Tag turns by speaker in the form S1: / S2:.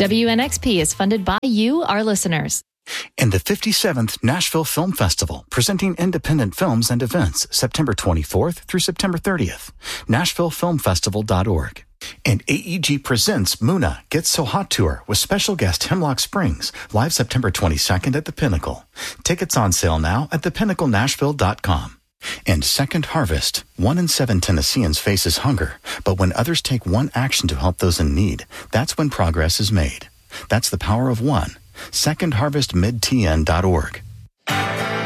S1: WNXP is funded by you, our listeners.
S2: And the 57th Nashville Film Festival, presenting independent films and events September 24th through September 30th. NashvilleFilmFestival.org. And AEG presents Muna Gets So Hot Tour with special guest Hemlock Springs, live September 22nd at the Pinnacle. Tickets on sale now at thepinnaclenashville.com. And Second Harvest. 1 in 7 Tennesseans faces hunger, but when others take one action to help those in need, that's when progress is made. That's the power of one. SecondHarvestMidTN.org.